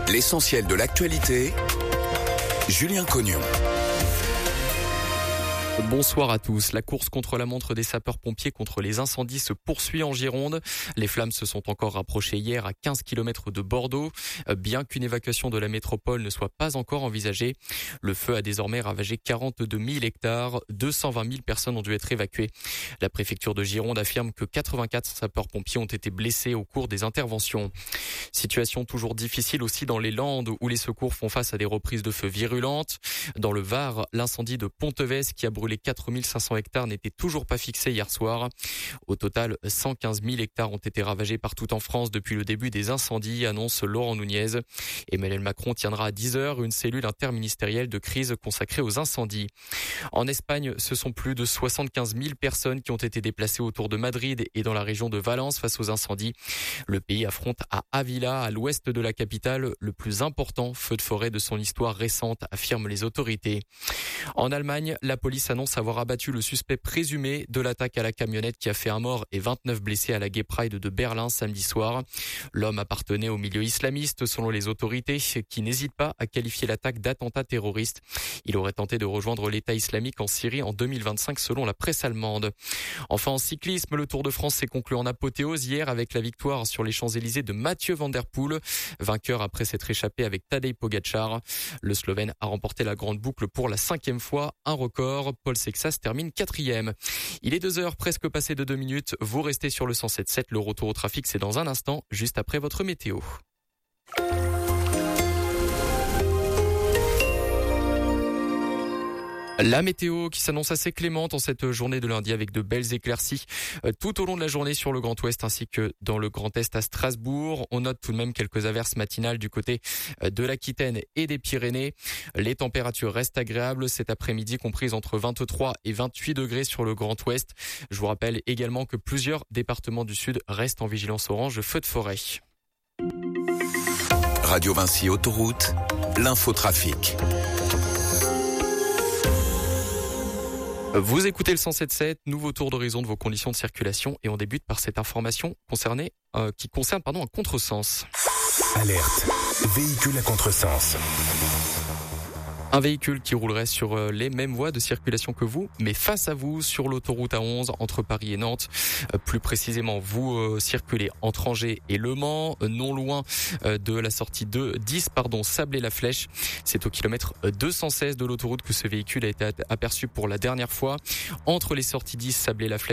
L'essentiel de l'actualité, Julien Cognon. Bonsoir à tous. La course contre la montre des sapeurs-pompiers contre les incendies se poursuit en Gironde. Les flammes se sont encore rapprochées hier à 15 km de Bordeaux, bien qu'une évacuation de la métropole ne soit pas encore envisagée. Le feu a désormais ravagé 42 000 hectares. 220 000 personnes ont dû être évacuées. La préfecture de Gironde affirme que 84 sapeurs-pompiers ont été blessés au cours des interventions. Situation toujours difficile aussi dans les Landes où les secours font face à des reprises de feu virulentes. Dans le Var, l'incendie de Pontevès qui a brûlé 4500 hectares n'était toujours pas fixé hier soir. Au total, 115 000 hectares ont été ravagés partout en France depuis le début des incendies, annonce Laurent Nunez. Emmanuel Macron tiendra à 10h une cellule interministérielle de crise consacrée aux incendies. En Espagne, ce sont plus de 75 000 personnes qui ont été déplacées autour de Madrid et dans la région de Valence face aux incendies. Le pays affronte à Ávila, à l'ouest de la capitale, le plus important feu de forêt de son histoire récente, affirment les autorités. En Allemagne, la police annonce avoir abattu le suspect présumé de l'attaque à la camionnette qui a fait un mort et 29 blessés à la Gay Pride de Berlin samedi soir. L'homme appartenait au milieu islamiste selon les autorités qui n'hésitent pas à qualifier l'attaque d'attentat terroriste. Il aurait tenté de rejoindre l'État islamique en Syrie en 2025 selon la presse allemande. Enfin en cyclisme, le Tour de France s'est conclu en apothéose hier avec la victoire sur les Champs-Élysées de Mathieu Van Der Poel, vainqueur après s'être échappé avec Tadej Pogačar. Le Slovène a remporté la grande boucle pour la 5e fois, un record. Paul Sexas termine 4e. Il est 2h, presque passé de 2 minutes. Vous restez sur le 107.7. Le retour au trafic, c'est dans un instant, juste après votre météo. La météo qui s'annonce assez clémente en cette journée de lundi avec de belles éclaircies tout au long de la journée sur le Grand Ouest ainsi que dans le Grand Est à Strasbourg. On note tout de même quelques averses matinales du côté de l'Aquitaine et des Pyrénées. Les températures restent agréables cet après-midi, comprises entre 23 et 28 degrés sur le Grand Ouest. Je vous rappelle également que plusieurs départements du Sud restent en vigilance orange feu de forêt. Radio Vinci Autoroute, l'infotrafic. Vous écoutez le 107.7, nouveau tour d'horizon de vos conditions de circulation et on débute par cette information qui concerne un contresens. Alerte, véhicule à contresens. Un véhicule qui roulerait sur les mêmes voies de circulation que vous, mais face à vous sur l'autoroute A11 entre Paris et Nantes. Plus précisément, vous circulez entre Angers et Le Mans, non loin de la sortie 10 Sablé-la-Flèche. C'est au kilomètre 216 de l'autoroute que ce véhicule a été aperçu pour la dernière fois. Entre les sorties 10 Sablé-la-Flèche